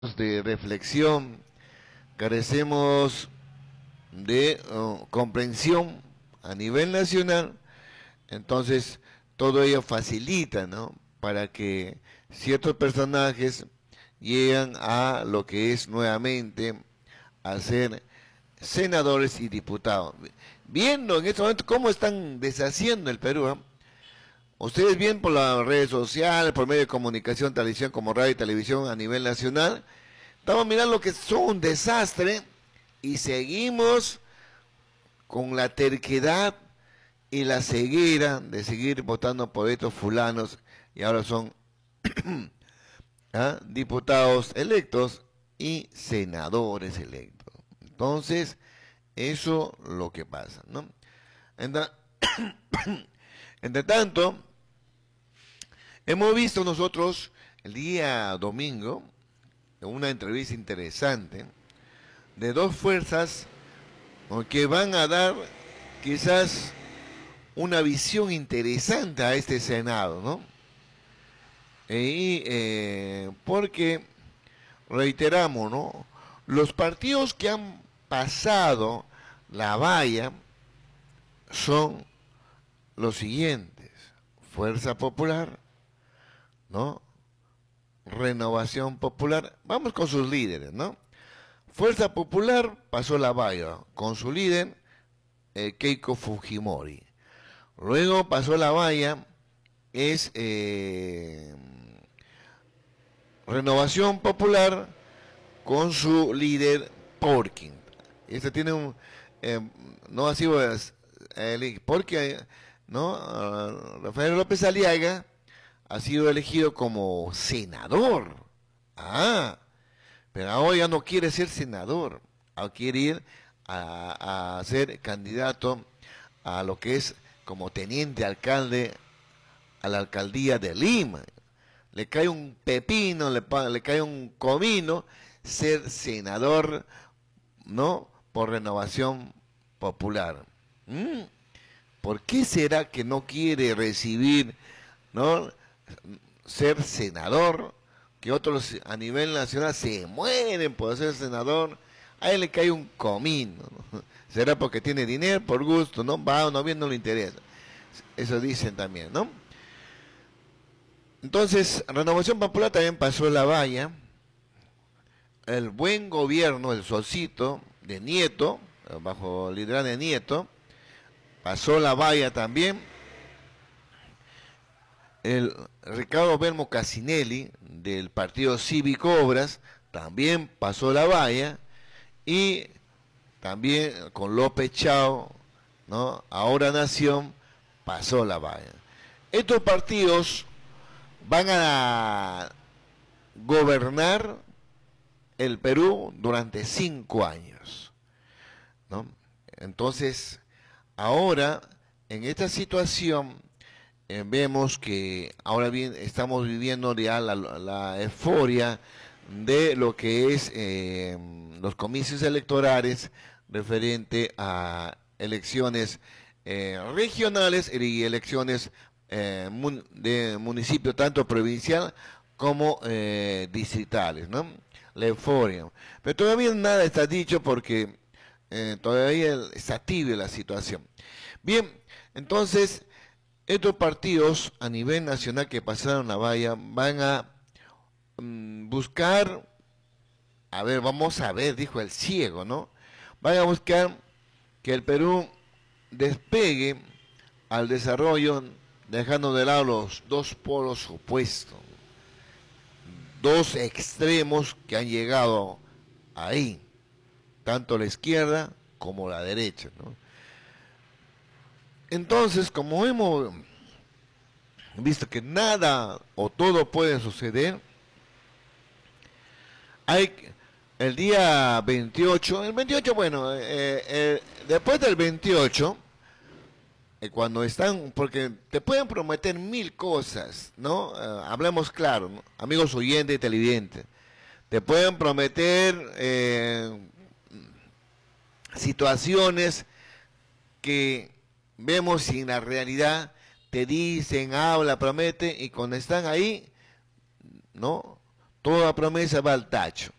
de reflexión, carecemos de comprensión a nivel nacional, entonces todo ello facilita, ¿no? Para que ciertos personajes lleguen a lo que es nuevamente a ser senadores y diputados. Viendo en este momento cómo están deshaciendo el Perú, ¿eh? Ustedes ven por las redes sociales, por medio de comunicación, televisión como radio y televisión a nivel nacional, estamos mirando lo que son un desastre y seguimos con la terquedad y la ceguera de seguir votando por estos fulanos y ahora son diputados electos y senadores electos. Entonces, eso es lo que pasa, ¿no? Entre, entre tanto, hemos visto nosotros el día domingo una entrevista interesante de dos fuerzas que van a dar quizás una visión interesante a este Senado, ¿no? Porque, reiteramos, ¿no? Los partidos que han pasado la valla son los siguientes: Fuerza Popular, ¿no? Renovación Popular, vamos con sus líderes, ¿no? Fuerza Popular pasó la valla con su líder Keiko Fujimori. Luego pasó la valla es Renovación Popular con su líder Porkin. Este tiene un no ha sido porque no Rafael López Aliaga ha sido elegido como senador. Pero ahora ya no quiere ser senador, ahora quiere ir a ser candidato a lo que es como teniente alcalde a la alcaldía de Lima. Le cae un pepino, le cae un comino ser senador, ¿no? Por Renovación Popular. ¿Por qué será que no quiere recibir, ¿no? Ser senador? Que otros a nivel nacional se mueren por ser senador, a él le cae un comino, ¿no? Será porque tiene dinero, por gusto, ¿no? Va o no bien, no le interesa. Eso dicen también, ¿no? Entonces, Renovación Popular también pasó la valla. El buen gobierno, el solcito de Nieto, bajo el liderazgo de Nieto, pasó la valla también. El Ricardo Belmo Casinelli, del Partido Cívico Obras, también pasó la valla. Y también con López Chao, ¿no? Ahora Nación, pasó la valla. Estos partidos van a gobernar el Perú durante 5 años, ¿no? Entonces, ahora, en esta situación, vemos que ahora bien estamos viviendo ya la euforia de lo que es los comicios electorales referente a elecciones regionales y elecciones de municipio tanto provincial como distritales, ¿no? La euforia. Pero todavía nada está dicho porque todavía está tibia la situación. Bien, entonces estos partidos a nivel nacional que pasaron la valla van a buscar, a ver, vamos a ver, dijo el ciego, ¿no? Van a buscar que el Perú despegue al desarrollo dejando de lado los dos polos opuestos, dos extremos que han llegado ahí, tanto la izquierda como la derecha, ¿no? Entonces, como hemos visto que nada o todo puede suceder, hay el día 28, el 28, bueno, después del 28, cuando están, porque te pueden prometer mil cosas, ¿no? Hablemos claro, ¿no? Amigos oyentes y televidentes, te pueden prometer situaciones que vemos si en la realidad te dicen, habla, promete, y cuando están ahí, ¿no? Toda promesa va al tacho.